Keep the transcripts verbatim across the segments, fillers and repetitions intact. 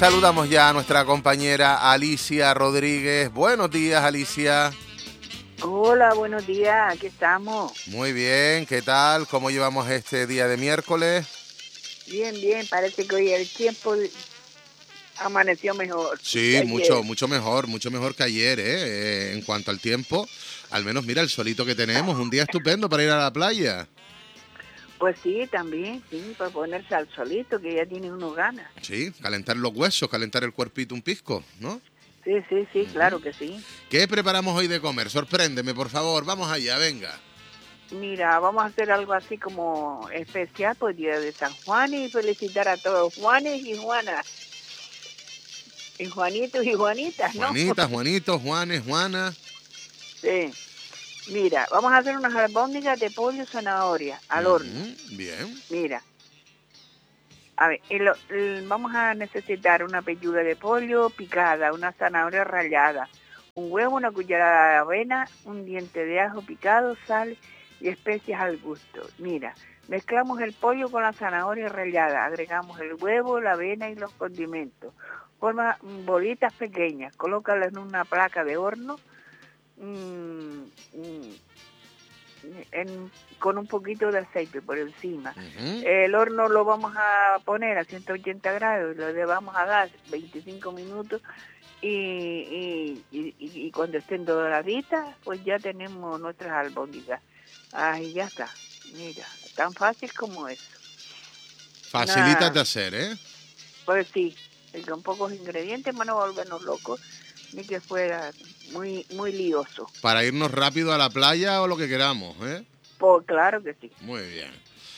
Saludamos ya a nuestra compañera Alicia Rodríguez. Buenos días, Alicia. Hola, buenos días, aquí estamos. Muy bien, ¿qué tal? ¿Cómo llevamos este día de miércoles? Bien, bien, parece que hoy el tiempo amaneció mejor. Sí, mucho, mucho mejor, mucho mejor que ayer, ¿eh? Eh, En cuanto al tiempo, al menos mira el solito que tenemos, un día estupendo para ir a la playa. Pues sí, también, sí, para ponerse al solito, que ya tiene uno ganas. Sí, calentar los huesos, calentar el cuerpito un pisco, ¿no? Sí, sí, sí, Uh-huh. claro que sí. ¿Qué preparamos hoy de comer? Sorpréndeme, por favor, vamos allá, venga. Mira, vamos a hacer algo así como especial por el Día de San Juan y felicitar a todos Juanes y Juanas. Y Juanitos y Juanitas, ¿no? Juanita, Juanito, Juanes, Juana. Sí. Mira, vamos a hacer unas albóndigas de pollo zanahoria al Uh-huh. horno. Bien. Mira. A ver, el, el, vamos a necesitar una pechuga de pollo picada, una zanahoria rallada, un huevo, una cucharada de avena, un diente de ajo picado, sal y especias al gusto. Mira, mezclamos el pollo con la zanahoria rallada, agregamos el huevo, la avena y los condimentos. Forma bolitas pequeñas, colócalas en una placa de horno mmm, mmm, en, con un poquito de aceite por encima. Uh-huh. El horno lo vamos a poner a ciento ochenta grados y lo llevamos a gas veinticinco minutos y, y, y, y cuando estén doraditas, pues ya tenemos nuestras albóndigas. Ahí ya está. Mira, tan fácil como eso. Facilitas nah, de hacer, ¿eh? Pues sí, y con pocos ingredientes, para no volvernos locos, ni que fuera muy muy lioso. Para irnos rápido a la playa o lo que queramos, ¿eh? Pues claro que sí. Muy bien.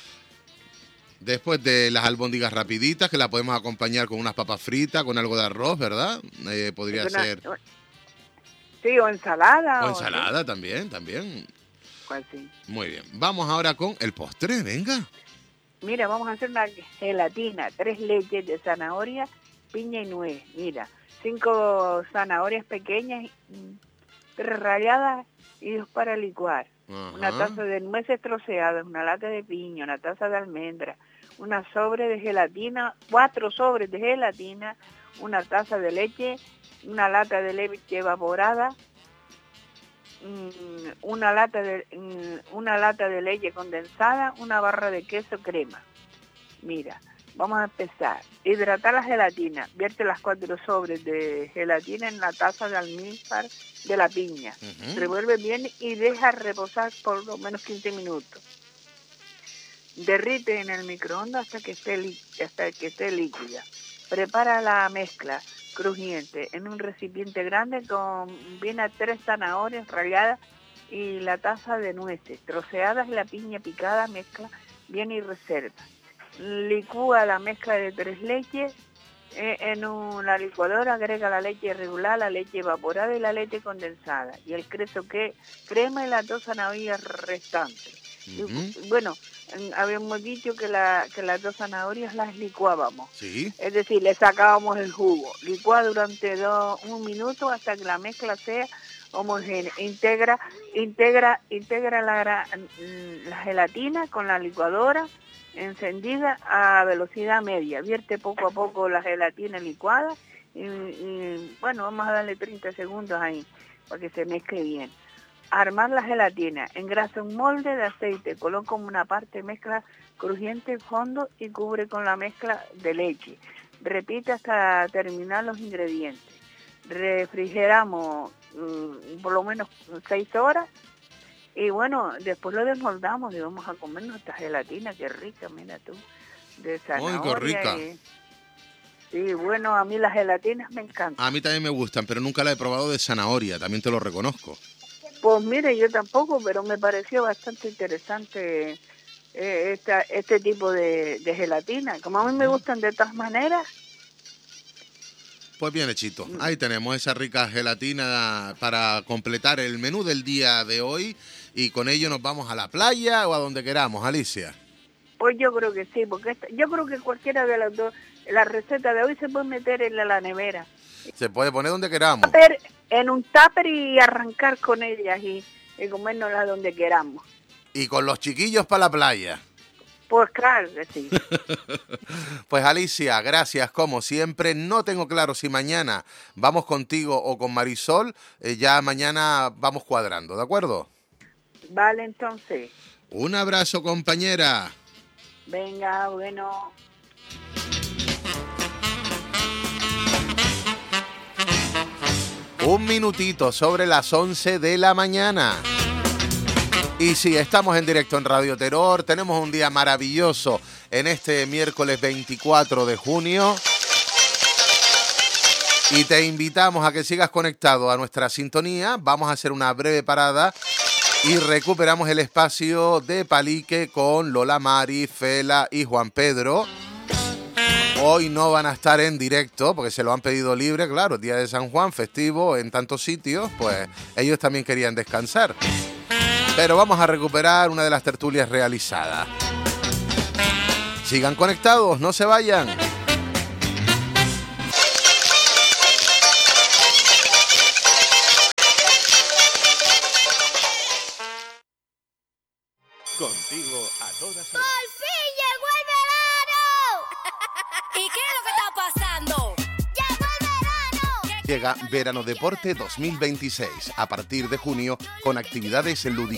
Después de las albóndigas rapiditas, que la podemos acompañar con unas papas fritas, con algo de arroz, ¿verdad? Eh, podría una, ser... Sí, o ensalada. O ensalada sí. también, también. Pues sí. Muy bien. Vamos ahora con el postre, venga. Mira, vamos a hacer una gelatina, tres leches de zanahoria, piña y nuez. Mira, cinco zanahorias pequeñas, tres ralladas y dos para licuar. Ajá. Una taza de nueces troceadas, una lata de piña, una taza de almendra, una sobre de gelatina, cuatro sobres de gelatina, una taza de leche, una lata de leche evaporada, una lata de una lata de leche condensada, una barra de queso crema. Mira, vamos a empezar. Hidratar la gelatina. Vierte las cuatro sobres de gelatina en la taza de almíbar de la piña. Uh-huh. Revuelve bien y deja reposar por lo menos quince minutos. Derrite en el microondas hasta que esté hasta que esté líquida. Prepara la mezcla crujiente en un recipiente grande, combina tres zanahorias ralladas y la taza de nueces troceadas y la piña picada, mezcla bien y reserva. Licúa la mezcla de tres leches eh, en una licuadora, agrega la leche regular, la leche evaporada y la leche condensada y el queso que crema y las dos zanahorias restantes. Uh-huh. Bueno, habíamos dicho que, la, que las dos zanahorias las licuábamos. Sí. Es decir, le sacábamos el jugo. Licúa durante dos, un minuto hasta que la mezcla sea homogénea. Integra, integra, integra la, la gelatina con la licuadora encendida a velocidad media. Vierte poco a poco la gelatina licuada y, y bueno, vamos a darle treinta segundos ahí para que se mezcle bien. Armar la gelatina, engrasa un molde de aceite, coloca una parte mezcla crujiente fondo y cubre con la mezcla de leche. Repite hasta terminar los ingredientes. Refrigeramos um, por lo menos seis horas y bueno, después lo desmoldamos y vamos a comer nuestra gelatina, qué rica, mira tú, de zanahoria. ¡Ay, qué rica! Y, sí, bueno, a mí las gelatinas me encantan. A mí también me gustan, pero nunca la he probado de zanahoria, también te lo reconozco. Pues mire, yo tampoco, pero me pareció bastante interesante eh, esta, este tipo de, de gelatina. Como a mí me gustan de todas maneras. Pues bien hechito. Ahí tenemos esa rica gelatina para completar el menú del día de hoy y con ello nos vamos a la playa o a donde queramos, Alicia. Pues yo creo que sí, porque esta, yo creo que cualquiera de las dos, la receta de hoy se puede meter en la, la nevera. Se puede poner donde queramos. En un tupper y arrancar con ellas y, y comérnoslas donde queramos. Y con los chiquillos para la playa. Pues claro que sí. Pues Alicia, gracias como siempre. No tengo claro si mañana vamos contigo o con Marisol. Eh, ya mañana vamos cuadrando, ¿de acuerdo? Vale, entonces. Un abrazo, compañera. Venga, bueno. Un minutito sobre las once de la mañana. Y sí, estamos en directo en Radio Terror. Tenemos un día maravilloso en este miércoles veinticuatro de junio. Y te invitamos a que sigas conectado a nuestra sintonía. Vamos a hacer una breve parada y recuperamos el espacio de Palique con Lola Mari, Fela y Juan Pedro. Hoy no van a estar en directo porque se lo han pedido libre, claro, día de San Juan, festivo en tantos sitios, pues ellos también querían descansar. Pero vamos a recuperar una de las tertulias realizadas. Sigan conectados, no se vayan. Contigo a todas horas. ¡Por fin llegó el verano! ¿Y qué es lo que está pasando? ¡Llegó el verano! Llega Verano Deporte dos mil veintiséis, a partir de junio, con actividades lúdicas.